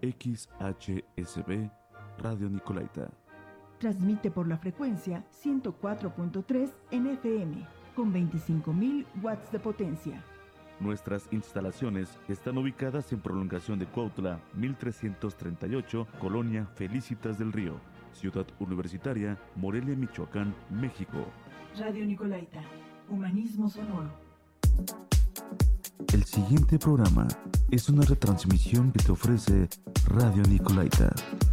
XHSB Radio Nicolaita. Transmite por la frecuencia 104.3 en FM con 25.000 watts de potencia. Nuestras instalaciones están ubicadas en prolongación de Cuautla, 1338, Colonia Felicitas del Río, Ciudad Universitaria, Morelia, Michoacán, México. Radio Nicolaita, humanismo sonoro. El siguiente programa es una retransmisión que te ofrece Radio Nicolaita.